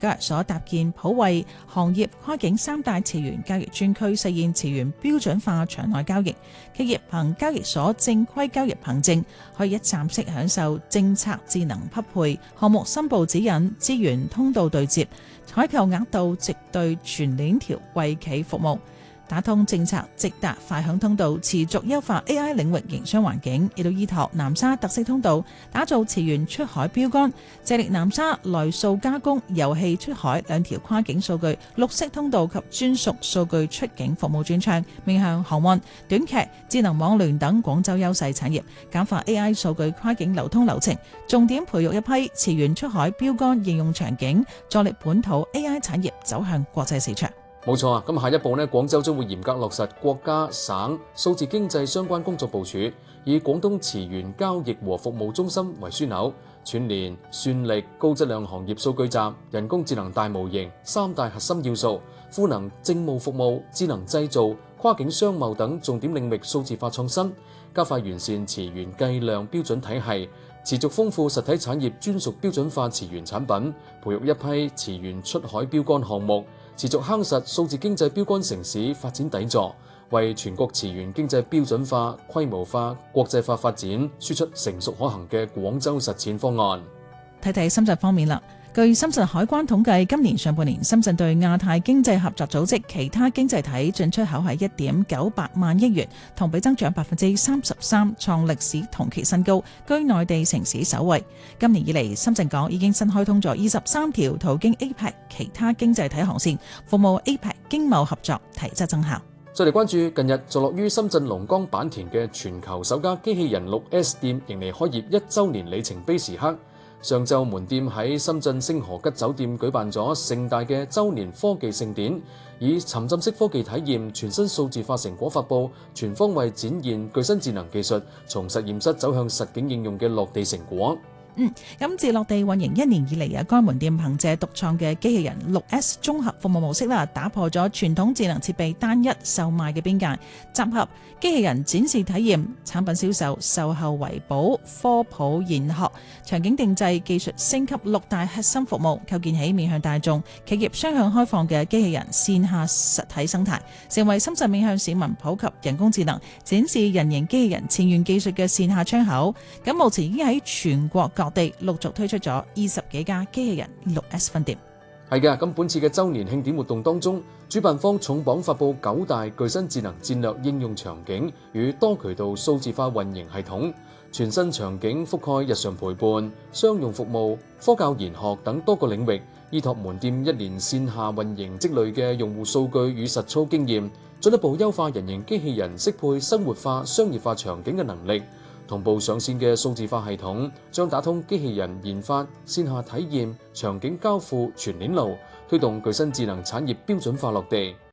交易所搭建普惠行業跨境3大詞源交易專區，實現詞源標準化場內交易。企業憑交易所正規交易憑證，可以一站式享受政策智能匹配、項目申報指引、資源通道對接、採購額度直對全鏈條為企服務。打通政策直達快響通道，持續優化 AI 領域營商環境，亦都依託南沙特色通道，打造詞源出海標杆，借力南沙來數加工、油氣出海2條跨境數據綠色通道及專屬數據出境服務專窗，面向航運、短劇、智能網聯等廣州優勢產業，簡化 AI 數據跨境流通流程，重點培育一批詞源出海標杆應用場景，助力本土 AI 產業走向國際市場。 冇錯啊！咁下一步呢，廣州將會嚴格落實國家省數字經濟相關工作部署，以廣東詞源交易和服務中心為樞紐，串聯算力、高質量行業數據集、人工智能大模型3大核心要素，賦能政務服務、智能製造、跨境商貿等重點領域數字化創新，加快完善詞源計量標準體系，持續豐富實體產業專屬標準化詞源產品，培育一批詞源出海標杆項目，持續夯實數字經濟標杆城市發展底座，為全國詞源經濟標準化、規模化、國際化發展輸出成熟可行嘅廣州實踐方案。 睇睇深圳方面啦。據深圳海關統計，今年上半年深圳對亞太經濟合作組織其他經濟體進出口係1.98萬億元，同比增長33%，創歷史同期新高，居內地城市首位。今年以嚟，深圳港已經新開通咗23條途經 APEC 其他經濟體航線，服務 APEC 經貿合作提質增效。 再嚟關注近日坐落於深圳龍崗坂田嘅全球首家機器人 6S 店迎嚟開業1週年里程碑時刻。上晝門店喺深圳星河吉酒店舉辦咗盛大嘅週年科技盛典，以沉浸式科技體驗、全新數字化成果發佈，全方位展現具新智能技術從實驗室走向實景應用嘅落地成果。 咁自落地運營1年以嚟啊，該門店憑借獨創嘅機器人 6S 綜合服務模式啦，打破咗傳統智能設備單一售賣嘅邊界，集合機器人展示體驗、產品銷售、售後維保、科普研學、場景定製、技術升級6大核心服務，構建起面向大眾、企業雙向開放嘅機器人線下實體生態，成為深圳面向市民普及人工智能、展示人形機器人前沿技術嘅線下窗口。咁目前已經喺全國各地陸續推出咗20幾家機器人 6S 分店。 係嘅，咁本次嘅週年慶典活動當中，主辦方重磅發佈9大具新智能戰略應用場景與多渠道數字化運營系統，全新場景覆蓋日常陪伴、商用服務、科教研學等多個領域，依託門店1年線下運營積累嘅用戶數據與實操經驗，進一步優化人形機器人適配生活化、商業化場景嘅能力。同步上線嘅數字化系統將打通機器人研發、線下體驗、場景交付全鏈路，推動具新智能產業標準化落地。